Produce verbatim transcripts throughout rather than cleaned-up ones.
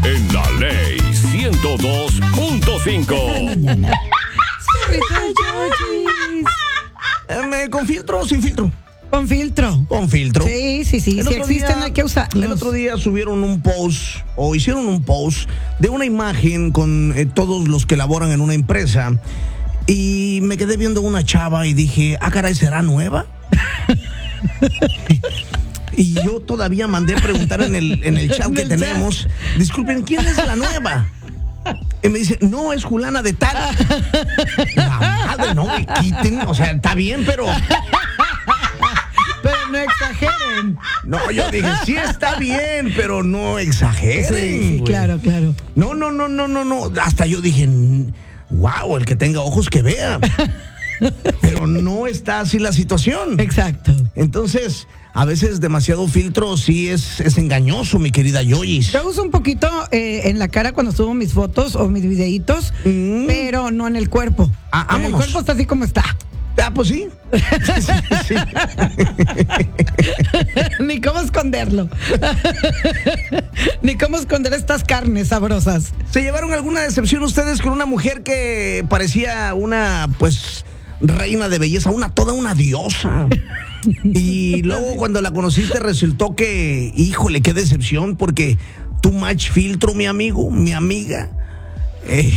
en la Ley ciento dos punto cinco. Eh, ¿Con filtro o sin filtro? Con filtro. Con filtro. Sí, sí, sí. Si existen, hay que usarlos. El otro día subieron un post, o hicieron un post, de una imagen con eh, todos los que laboran en una empresa. Y me quedé viendo una chava y dije, ah, caray, ¿será nueva? Y yo todavía mandé a preguntar en el, en el chat que tenemos, disculpen, ¿quién es la nueva? Y me dice, no, es Julana de tal. La madre, no me quiten, o sea, está bien, pero... Pero no exageren. No, yo dije, sí está bien, pero no exageren. Sí, sí, claro, claro. No, no, no, no, no, no. Hasta yo dije, wow, el que tenga ojos que vea. Pero no está así la situación. Exacto. Entonces, a veces demasiado filtro sí es, es engañoso, mi querida Yoyis. Yo uso un poquito eh, en la cara cuando subo mis fotos o mis videitos, mm. pero no en el cuerpo. Ah, en el cuerpo está así como está. Ah, pues sí. sí, sí. Ni cómo esconderlo. Ni cómo esconder estas carnes sabrosas. ¿Se llevaron alguna decepción ustedes con una mujer que parecía una, pues, reina de belleza, una toda una diosa? Y luego cuando la conociste resultó que, híjole, qué decepción, porque too much filtro, mi amigo, mi amiga. Eh.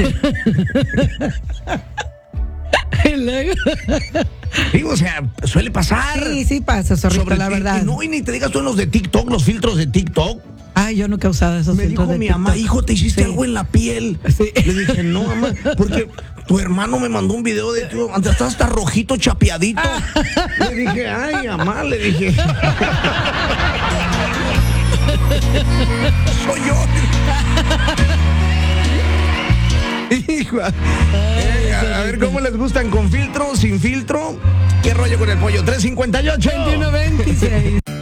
Digo, o sea, suele pasar. Sí, sí pasa, zorrito, la verdad. Y no, y ni te digas tú en los de TikTok, los filtros de TikTok. Ay, yo nunca he usado esos Me filtros dijo de mi TikTok. mamá, hijo, te hiciste Sí. algo en la piel. Sí. Le dije, no, mamá, porque tu hermano me mandó un video de tú, antes estás hasta rojito, chapeadito. Le dije, ay, mamá, le dije. Soy yo. Hijo, eh, a, a ver cómo les gustan, con filtro, sin filtro. ¿Qué rollo con el pollo? tres cincuenta y ocho. veintiuno veintiséis